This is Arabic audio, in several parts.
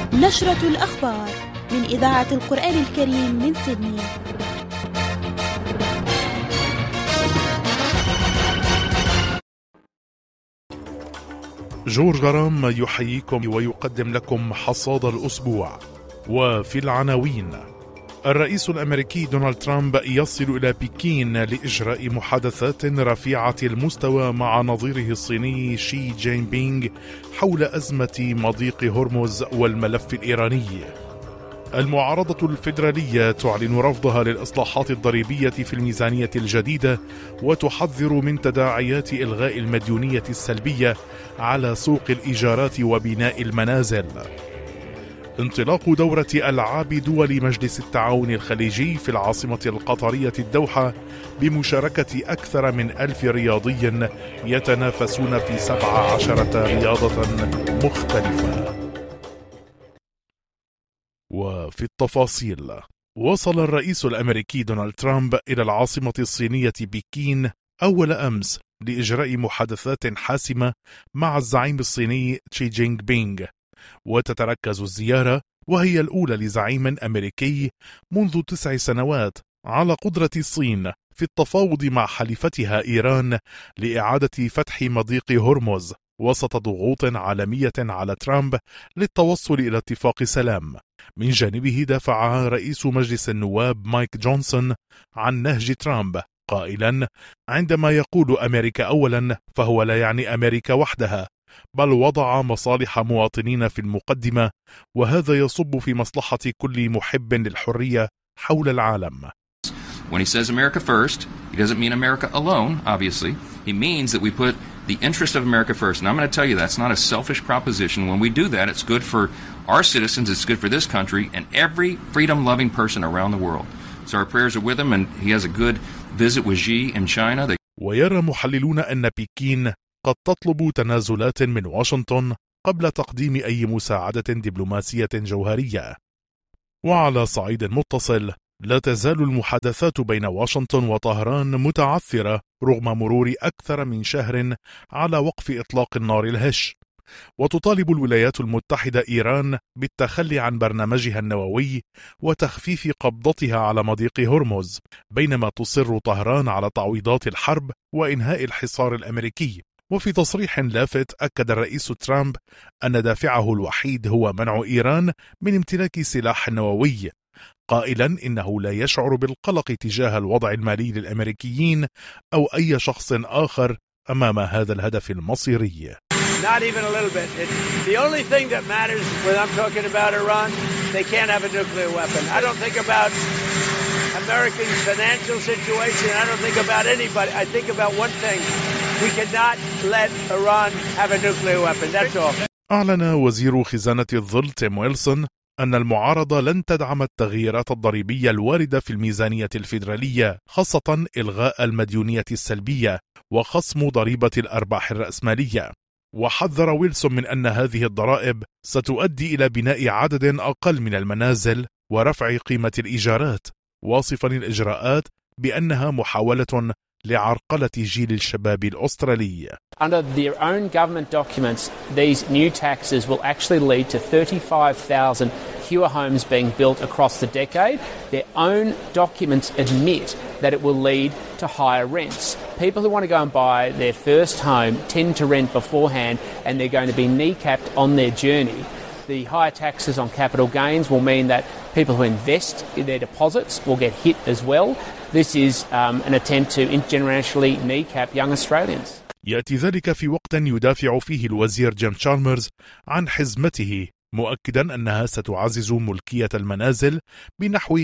نشرة الأخبار من إذاعة القرآن الكريم من سيدني. جورج غرام يحييكم ويقدم لكم حصاد الأسبوع. وفي العناوين: الرئيس الأمريكي دونالد ترامب يصل إلى بكين لإجراء محادثات رفيعة المستوى مع نظيره الصيني شي جين بينغ حول أزمة مضيق هرمز والملف الإيراني. المعارضة الفيدرالية تعلن رفضها للإصلاحات الضريبية في الميزانية الجديدة وتحذر من تداعيات إلغاء المديونية السلبية على سوق الإيجارات وبناء المنازل. انطلاق دورة ألعاب دول مجلس التعاون الخليجي في العاصمة القطرية الدوحة بمشاركة أكثر من 1000 رياضي يتنافسون في 17 رياضة مختلفة. وفي التفاصيل: وصل الرئيس الأمريكي دونالد ترامب إلى العاصمة الصينية بكين أول أمس لإجراء محادثات حاسمة مع الزعيم الصيني شي جين بينغ، وتتركز الزيارة وهي الأولى لزعيم أمريكي منذ 9 سنوات على قدرة الصين في التفاوض مع حليفتها إيران لإعادة فتح مضيق هرمز وسط ضغوط عالمية على ترامب للتوصل إلى اتفاق سلام. من جانبه دافع رئيس مجلس النواب مايك جونسون عن نهج ترامب قائلا: عندما يقول أمريكا أولا فهو لا يعني أمريكا وحدها، بل وضع مصالح مواطنين في المقدمة، وهذا يصب في مصلحة كل محب للحرية حول العالم. When he says America first, he doesn't mean America alone, obviously. He means that we put the interest of America first. And I'm going to tell you that's not a selfish proposition. When we do that, it's good for our citizens, it's good for this country, and every freedom-loving person around the world. So our prayers are with him, and he has a good visit with Xi in China. ويرى محللون أن بكين قد تطلب تنازلات من واشنطن قبل تقديم أي مساعدة دبلوماسية جوهرية. وعلى صعيد متصل، لا تزال المحادثات بين واشنطن وطهران متعثرة رغم مرور أكثر من شهر على وقف إطلاق النار الهش، وتطالب الولايات المتحدة إيران بالتخلي عن برنامجها النووي وتخفيف قبضتها على مضيق هرمز، بينما تصر طهران على تعويضات الحرب وإنهاء الحصار الأمريكي. وفي تصريح لافت أكد الرئيس ترامب أن دافعه الوحيد هو منع إيران من امتلاك سلاح نووي، قائلا إنه لا يشعر بالقلق تجاه الوضع المالي للأمريكيين أو أي شخص آخر أمام هذا الهدف المصيري. Not even a little bit. The only thing that matters when I'm talking about Iran, they can't have a nuclear weapon. I don't think about American financial situation. I don't think about anybody. I think about one thing. We cannot let Iran have a nuclear weapon. That's all. أعلن وزير خزانة الظل تيم ويلسون أن المعارضة لن تدعم التغييرات الضريبية الواردة في الميزانية الفيدرالية، خاصة إلغاء المديونية السلبية وخصم ضريبة الأرباح الرأسمالية. وحذر ويلسون من أن هذه الضرائب ستؤدي إلى بناء عدد أقل من المنازل ورفع قيمة الإيجارات، واصفا الإجراءات بأنها محاولة لعرقلة جيل الشباب الأسترالي. Under their own government documents, these new taxes will actually lead to 35,000 fewer homes being built across the decade. Their own documents admit that it will lead to higher rents. People who want to go and buy their first home tend to rent beforehand, and they're going to be kneecapped on their journey. The higher taxes on capital gains will mean that people who invest in their deposits will get hit as well. This is an attempt to intergenerationally kneecap young Australians. يأتي ذلك في وقت يدافع فيه الوزير جيم تشالمرز عن حزمته، مؤكدا أنها ستعزز ملكية المنازل بنحو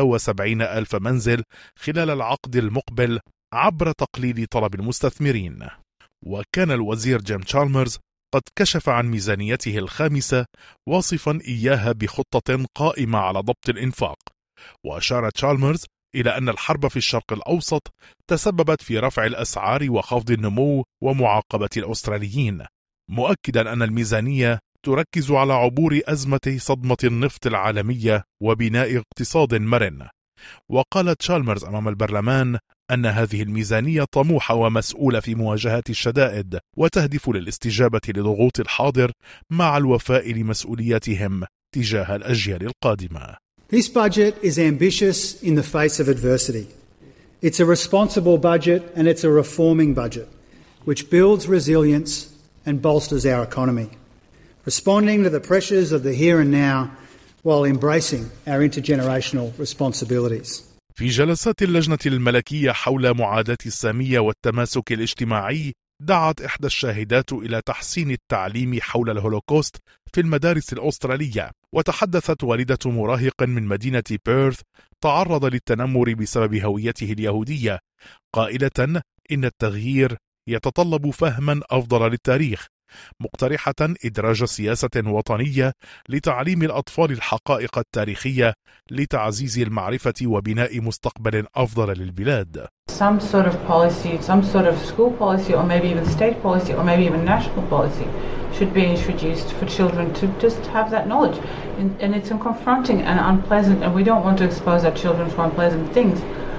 75,000 منزل خلال العقد المقبل عبر تقليل طلب المستثمرين. وكان الوزير جيم تشالمرز قد كشف عن ميزانيته الخامسة، واصفا إياها بخطة قائمة على ضبط الإنفاق. وأشار تشالمرز إلى أن الحرب في الشرق الأوسط تسببت في رفع الأسعار وخفض النمو ومعاقبة الأستراليين، مؤكدا أن الميزانية تركز على عبور أزمة صدمة النفط العالمية وبناء اقتصاد مرن. وقال تشالمرز أمام البرلمان أن هذه الميزانية طموحة ومسؤولة في مواجهة الشدائد، وتهدف للاستجابة لضغوط الحاضر مع الوفاء لمسؤولياتهم تجاه الأجيال القادمة. This budget is ambitious in the face of adversity. It's a responsible budget and it's a reforming budget which builds resilience and bolsters our economy, responding to the pressures of the here and now while embracing our intergenerational responsibilities. في جلسات اللجنة الملكية حول معاداة السامية والتماسك الاجتماعي، دعت إحدى الشاهدات إلى تحسين التعليم حول الهولوكوست في المدارس الأسترالية، وتحدثت والدة مراهق من مدينة بيرث تعرض للتنمر بسبب هويته اليهودية، قائلة إن التغيير يتطلب فهما أفضل للتاريخ، مقترحة إدراج سياسة وطنية لتعليم الأطفال الحقائق التاريخية لتعزيز المعرفة وبناء مستقبل أفضل للبلاد. Some sort of policy, some sort of school policy, or maybe even state policy, or maybe even national policy should be introduced for children to just have that knowledge. And it's confronting and unpleasant, and we don't want to expose our children to unpleasant things.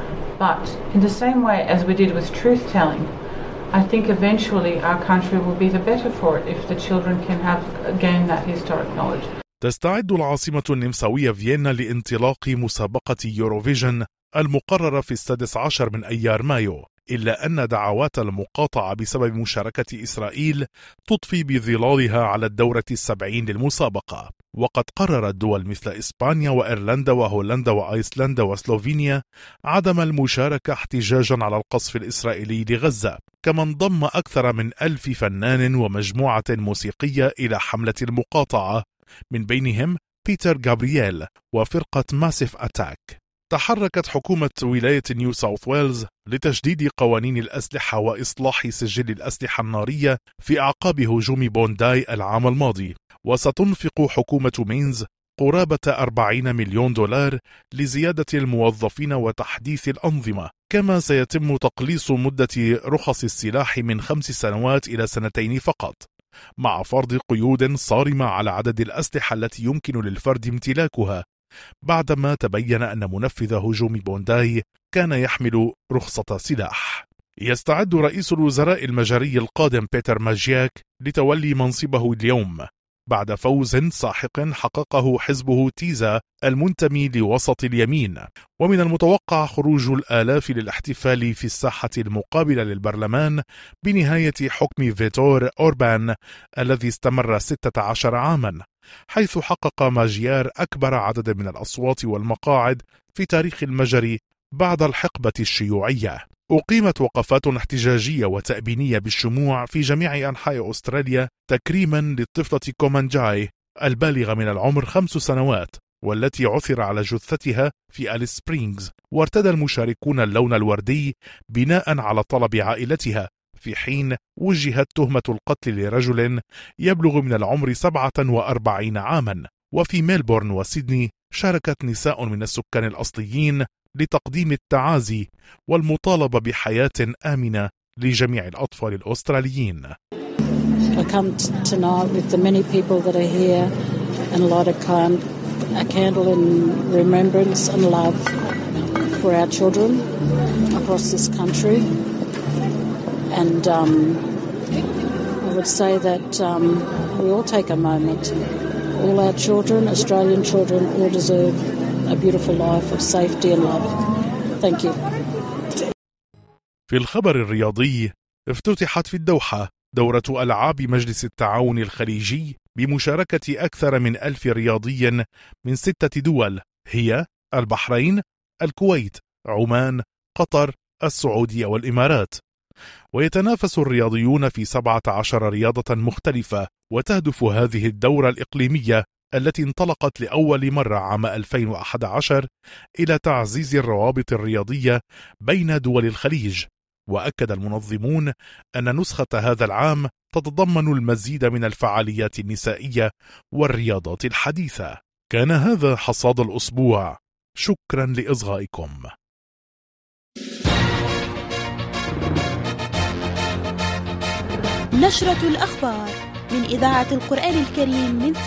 But in the same way as we did with truth-telling, I think eventually our country will be the better for it if the children can gain that historic knowledge. تستعد العاصمة النمساوية فيينا لانطلاق مسابقة يوروفيجن المقررة في 16 من أيار مايو، إلا أن دعوات المقاطعة بسبب مشاركة إسرائيل تضفي بظلالها على الدورة 70 للمسابقة. وقد قررت دول مثل إسبانيا وإيرلندا وهولندا وأيسلندا وسلوفينيا عدم المشاركة احتجاجا على القصف الإسرائيلي لغزة. كما انضم أكثر من 1000 فنان ومجموعة موسيقية إلى حملة المقاطعة، من بينهم بيتر غابرييل وفرقة ماسيف أتاك. تحركت حكومة ولاية نيو ساوث ويلز لتجديد قوانين الأسلحة وإصلاح سجل الأسلحة النارية في أعقاب هجوم بونداي العام الماضي، وستنفق حكومة مينز قرابة 40 مليون دولار لزيادة الموظفين وتحديث الأنظمة. كما سيتم تقليص مدة رخص السلاح من 5 سنوات إلى 2 فقط، مع فرض قيود صارمة على عدد الأسلحة التي يمكن للفرد امتلاكها، بعدما تبين أن منفذ هجوم بونداي كان يحمل رخصة سلاح. يستعد رئيس الوزراء المجري القادم بيتر ماجياك لتولي منصبه اليوم بعد فوز ساحق حققه حزبه تيزا المنتمي لوسط اليمين، ومن المتوقع خروج الآلاف للاحتفال في الساحة المقابلة للبرلمان بنهاية حكم فيتور أوربان الذي استمر 16 عاما، حيث حقق ماجيار أكبر عدد من الأصوات والمقاعد في تاريخ المجر بعد الحقبة الشيوعية. أقيمت وقفات احتجاجية وتأبينية بالشموع في جميع أنحاء أستراليا تكريما للطفلة كومانجاي البالغة من العمر 5 سنوات، والتي عثر على جثتها في أليس سبرينغز، وارتدى المشاركون اللون الوردي بناء على طلب عائلتها، في حين وجهت تهمة القتل لرجل يبلغ من العمر 47 عاما. وفي ميلبورن وسيدني شاركت نساء من السكان الأصليين لتقديم التعازي والمطالبة بحياة آمنة لجميع الأطفال الأستراليين. I come tonight with the many people that are here and light a candle in remembrance and love for our children across this country. And I would say that we all take a moment. All our children, Australian children, all deserve a beautiful life of safety and love. Thank you. في الخبر الرياضي، افتتحت في الدوحة دورة ألعاب مجلس التعاون الخليجي بمشاركة أكثر من 1000 رياضي من 6 دول هي البحرين، الكويت، عمان، قطر، السعودية والإمارات. ويتنافس الرياضيون في 17 رياضة مختلفة، وتهدف هذه الدورة الإقليمية التي انطلقت لأول مرة عام 2011 إلى تعزيز الروابط الرياضية بين دول الخليج. وأكد المنظمون أن نسخة هذا العام تتضمن المزيد من الفعاليات النسائية والرياضات الحديثة. كان هذا حصاد الأسبوع، شكرا لإصغائكم. نشرة الأخبار من إذاعة القرآن الكريم من